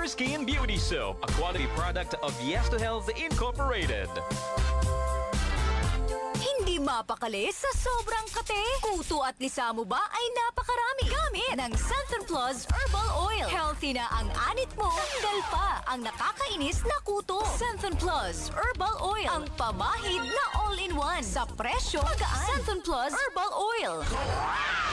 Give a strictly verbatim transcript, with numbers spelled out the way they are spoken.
Clear Skin Beauty Soap, a quality product of Yes to Health Incorporated. Hindi mapakali sa sobrang kate. Kuto at lisa mo ba ay napakarami. Gamit ng Centrum Plus Herbal Oil. Healthy na ang anit mo. Tanggal pa ang nakakainis na kuto. Centrum Plus Herbal Oil. Ang pamahid na all-in-one. Sa presyo magaan. Centrum Plus Herbal Oil.